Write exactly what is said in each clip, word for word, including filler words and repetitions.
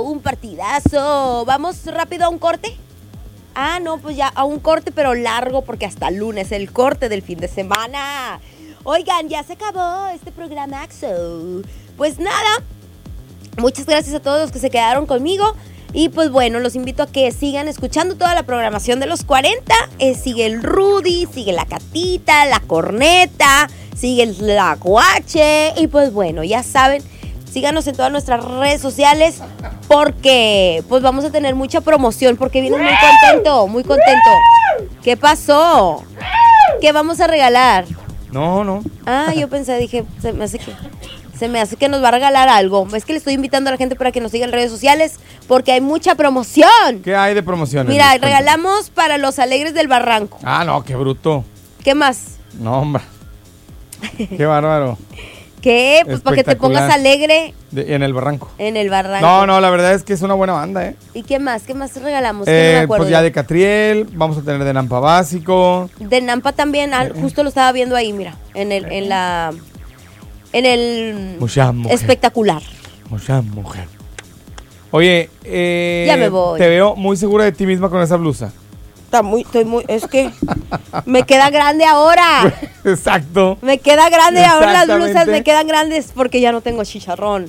Un partidazo. ¿Vamos rápido a un corte? Ah, no, pues ya a un corte, pero largo, porque hasta el lunes, el corte del fin de semana. Oigan, ya se acabó este programa. Pues nada, muchas gracias a todos los que se quedaron conmigo. Y pues bueno, los invito a que sigan escuchando toda la programación de los cuarenta. Eh, sigue el Rudy, sigue la Catita, la Corneta, sigue el La Guache. Y pues bueno, ya saben, síganos en todas nuestras redes sociales porque pues vamos a tener mucha promoción porque vienes muy contento, muy contento. ¿Qué pasó? ¿Qué vamos a regalar? No, no. Ah, yo pensé, dije, se me hace que... Se me hace que nos va a regalar algo. Es que le estoy invitando a la gente para que nos siga en redes sociales porque hay mucha promoción. ¿Qué hay de promociones? Mira, regalamos para los Alegres del Barranco. Ah, no, qué bruto. ¿Qué más? No, hombre. Qué bárbaro. ¿Qué? Pues para que te pongas alegre. De, en el Barranco. En el Barranco. No, no, la verdad es que es una buena banda, ¿eh? ¿Y qué más? ¿Qué más regalamos? Eh, que no me acuerdo. Pues ya de Catriel, vamos a tener de Nampa Básico. De Nampa también, ah, justo lo estaba viendo ahí, mira, en el, en la... En el Mucha mujer. Espectacular. Mucha mujer. Oye, eh, ya me voy. Te veo muy segura de ti misma con esa blusa. Está muy, estoy muy, es que me queda grande ahora. Exacto. Me queda grande ahora, las blusas me quedan grandes porque ya no tengo chicharrón.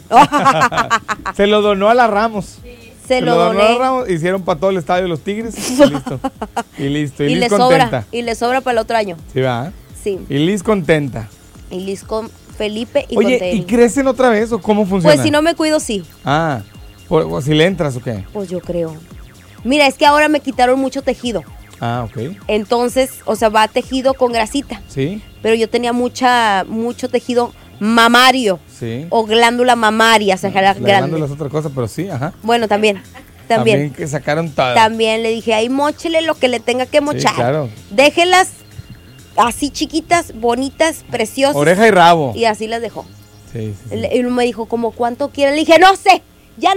Se lo donó a la Ramos. Sí. Se, Se lo, lo doné. donó a la Ramos, hicieron para todo el estadio los Tigres y listo. Y listo. Y, y Liz le contenta. sobra, y le sobra para el otro año. Sí, va. Sí. Y Liz contenta. Y Liz con Felipe y Oye, con Teni. ¿y crecen otra vez o cómo funciona? Pues si no me cuido, sí. Ah, o si le entras o qué. Pues yo creo. Mira, es que ahora me quitaron mucho tejido. Ah, ok. Entonces, o sea, va tejido con grasita. Sí. Pero yo tenía mucha, mucho tejido mamario. Sí. O glándula mamaria, o sea, la grande. glándula es otra cosa, pero sí, ajá. Bueno, también. También. También que sacaron todo. También le dije, ahí móchele lo que le tenga que mochar. Sí, claro. Déjelas así chiquitas, bonitas, preciosas. Oreja y rabo. Y así las dejó. Sí, sí, sí. Y me dijo, ¿cómo cuánto quiere? Le dije, no sé.